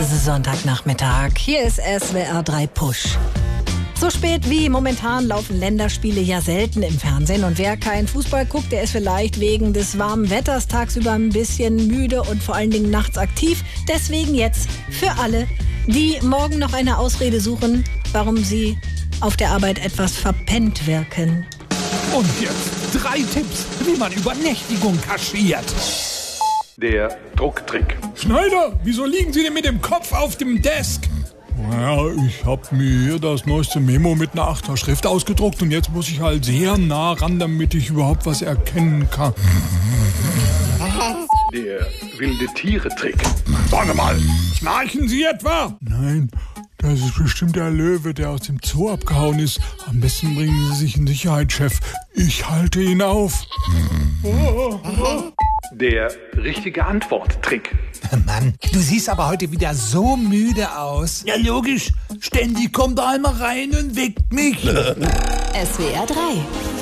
Sonntagnachmittag. Hier ist SWR 3 Push. So spät wie momentan laufen Länderspiele ja selten im Fernsehen. Und wer keinen Fußball guckt, der ist vielleicht wegen des warmen Wetters tagsüber ein bisschen müde und vor allen Dingen nachts aktiv. Deswegen jetzt für alle, die morgen noch eine Ausrede suchen, warum sie auf der Arbeit etwas verpennt wirken. Und jetzt 3 Tipps, wie man Übernächtigung kaschiert. Der Drucktrick. Schneider, wieso liegen Sie denn mit dem Kopf auf dem Desk? Ja, ich hab mir hier das neueste Memo mit einer 8er Schrift ausgedruckt und jetzt muss ich halt sehr nah ran, damit ich überhaupt was erkennen kann. Der wilde Tiere-Trick. Warte mal, schnarchen Sie etwa? Nein, das ist bestimmt der Löwe, der aus dem Zoo abgehauen ist. Am besten bringen Sie sich in Sicherheit, Chef. Ich halte ihn auf. Der richtige Antwort-Trick. Mann, du siehst aber heute wieder so müde aus. Ja, logisch. Ständig kommt da einmal rein und weckt mich. SWR 3